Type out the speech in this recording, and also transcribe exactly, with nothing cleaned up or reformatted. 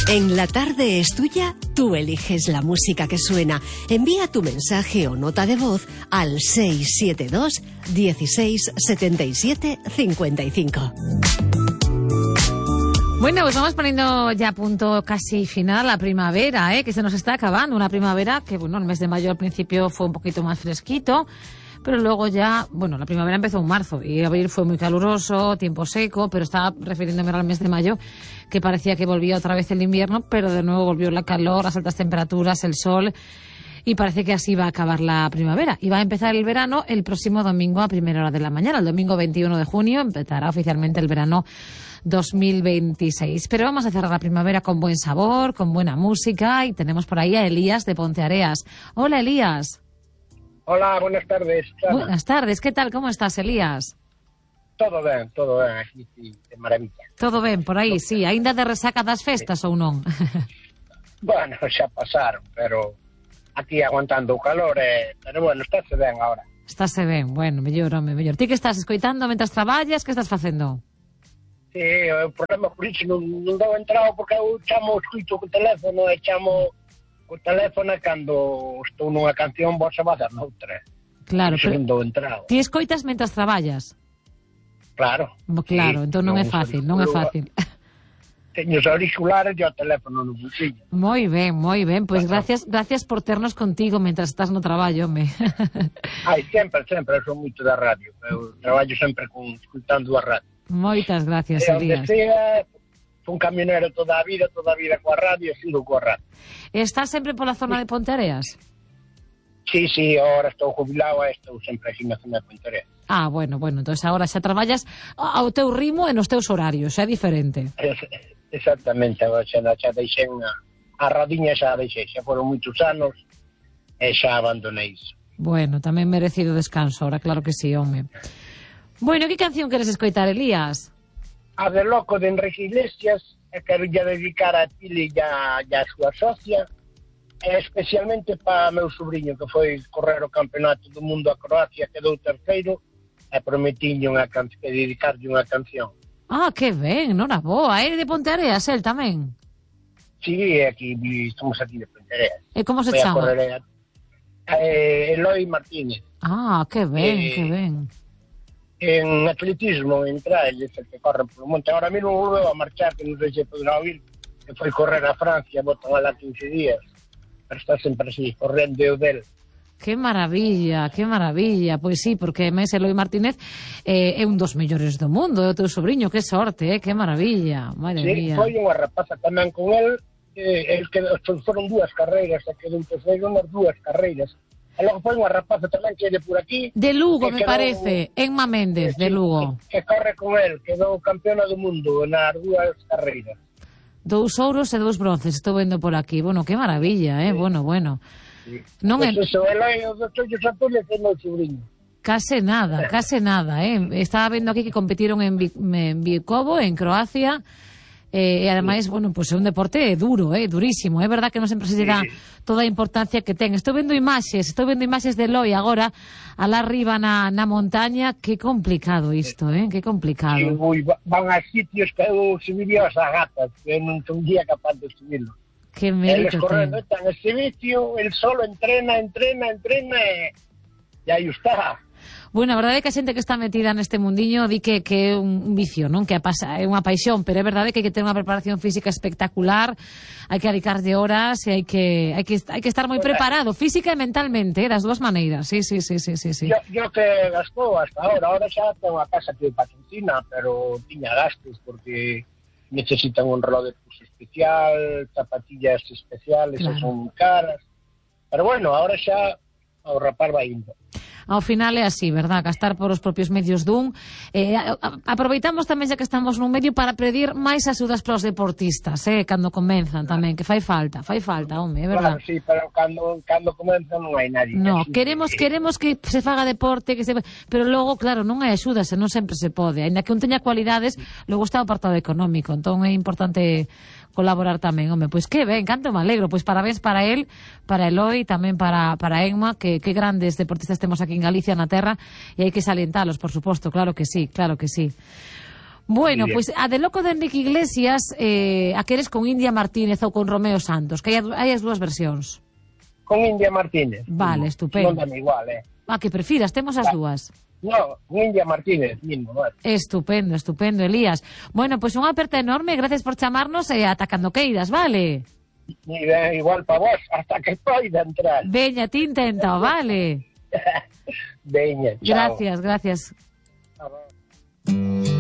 En La Tarde es Tuya, tú eliges la música que suena. Envía tu mensaje o nota de voz al seis siete dos, dieciséis, setenta y siete, cincuenta y cinco. Bueno, pues vamos poniendo ya punto casi final a la primavera, ¿eh? Que se nos está acabando. Una primavera que, bueno, el mes de mayo al principio fue un poquito más fresquito, pero luego ya, bueno, la primavera empezó en marzo y abril fue muy caluroso, tiempo seco, pero estaba refiriéndome al mes de mayo, que parecía que volvía otra vez el invierno, pero de nuevo volvió la calor, las altas temperaturas, el sol, y parece que así va a acabar la primavera. Y va a empezar el verano el próximo domingo a primera hora de la mañana. El domingo veintiuno de junio empezará oficialmente el verano dos mil veintiséis. Pero vamos a cerrar la primavera con buen sabor, con buena música, y tenemos por ahí a Elías de Ponteareas. Hola, Elías. Hola, buenas tardes. Ana. Buenas tardes, que tal, como estás, Elías? Todo ben, todo ben, aquí, sí, de maravilla. Todo ben, por aí, sí, aínda de resaca das festas, sí, ou non? Bueno, xa pasaron, pero aquí aguantando o calor, eh, pero bueno, estáse ben agora. Estáse ben, bueno, mellor, home, mellor. Ti que estás escoitando mentras traballas, que estás facendo? Sí, o problema por iso non, non dou entrado porque eu chamo, escuito co teléfono e chamo co teléfono cando estou nunha canción vos se va a dar noutra. Claro, pero non dou entrado. Ti escoitas mentras traballas? Claro. Claro, sí, entón non, non é fácil, non é fácil. Teño os auriculares e o teléfono no bolsillo. Moi ben, moi ben, pois pues gracias gracias por ternos contigo mentras estás no traballo, home. Ai, sempre, sempre, eu son moito da radio, eu traballo sempre con, escutando a radio. Moitas gracias, e Elías. Onde sea, un camionero toda a vida, toda a vida coa radio, e sigo coa radio. Estás sempre pola zona de Ponteareas? Sí, sí, ahora estou jubilado e estou sempre aquí na zona de Ponteareas. Ah, bueno, bueno, entonces agora xa traballas ao teu ritmo e nos teus horarios, xa é diferente. Es, exactamente, xa, xa deixei a, a radiña, xa deixei, xa foron moitos anos e xa abandonei iso. Bueno, tamén merecido descanso, ahora claro que sí, home. Bueno, que canción queres escoitar, Elías? A de Loco de Enrique Iglesias, e quero ya dedicar a Pili e a, a súa socia, e especialmente para meu sobrinho que foi correr o campeonato do mundo a Croacia, quedou terceiro, e prometiño unha can... que dedicarlle unha canción. Ah, que ben, nora boa, é de Ponteareas, el tamén? Sí, aquí, estamos aquí de Ponteareas. E como se Voy chama? A correr, eh, Eloy Martínez. Ah, que ben, eh, que ben. En atletismo, en trail, es el que corre por o monte. Ahora mismo volveu a marchar, que non sei se podrá oír, que foi correr a Francia, botan alá quince días, pero está sempre así, correndo o del. Que maravilla, que maravilla. Pois sí, porque mes Eloy Martínez eh, é un dos mellores do mundo, é o teu sobrinho, que sorte, eh? Que maravilla, madre sí, mía. Foi unha rapaza tamén con el, eh, el que foron dúas carreiras, e quedou terceiro nas dúas carreiras. E logo foi unha rapaza tamén que é de por aquí. De Lugo, me quedou, parece, Enma Méndez, sí, de Lugo. Que, que corre con el, quedou campeona do mundo nas dúas carreiras. Dous ouros e dous bronces, estou vendo por aquí. Bueno, que maravilla, eh? Sí. Bueno, bueno. Sí. Non pues é... eso, el é o dos ollos azules é meu sobrinho. Case nada, case nada, eh? Estaba vendo aquí que competiron en, Vi en Bikovo, en Croacia, eh, e ademais, bueno, pues é un deporte duro, eh, durísimo. É verdad que non sempre se lle dá sí, toda a importancia que ten. Estou vendo imaxes, estou vendo imaxes de Eloy agora, alá arriba na, na montaña. Que complicado isto, eh? Que complicado. Sí, ui, van a sitios que eu subiría as gatas, que non son día capaz de subirlo. Que mérito Eles correndo, ten. están ese vicio, el solo entrena, entrena, entrena, e, e aí está. Bueno, a verdade é que a xente que está metida neste mundiño di que, que é un vicio, non? Que a pasa, é unha paixón, pero é verdade que hai que ter unha preparación física espectacular, hai que dedicarlle horas e hai que, hai que, hai que estar moi preparado, física e mentalmente, eh, das dúas maneiras. Sí, sí, sí, sí, sí, sí. Yo, yo que gastou hasta ahora, ahora xa tengo a casa que patrocina, pero tiña gastos porque necesitan un reloj de pulso especial, zapatillas especiales, claro, que son caras. Pero bueno, ahora xa ao rapar vai indo. Ao final é así, verdad? Gastar por os propios medios dun. Eh, aproveitamos tamén, xa que estamos nun medio, para pedir máis axudas para os deportistas, eh, cando comenzan tamén, que fai falta, fai falta, home, é verdad? Claro, sí, pero cando, cando comenzan non hai nadie. No, así, queremos, que... queremos que se faga deporte, que se... pero logo, claro, non hai axudas, e non sempre se pode. Ainda que un teña cualidades, logo está o apartado económico, entón é importante colaborar tamén, home, pois que ben, canto me alegro, pois parabéns para él, para Eloy, tamén para, para Enma, que, que grandes deportistas temos aquí en Galicia, na terra, e hai que salientalos, por suposto, claro que sí, claro que sí. Bueno, Muy bien. pois pues, a de loco de Enrique Iglesias, eh, a queres con India Martínez ou con Romeo Santos, que hai, hai as dúas versións. Con India Martínez. Vale, No, estupendo. Non dame igual, eh. Ah, que prefiras, temos as Va. dúas. No, con India Martínez mismo, vale. Estupendo, estupendo, Elías. Bueno, pois pues unha aperta enorme, gracias por chamarnos e ata cando queiras, vale? Ni ben, igual para vos, hasta que poida entrar. Veña, ti intenta, vale? Veña, chao. Gracias, gracias. Chao.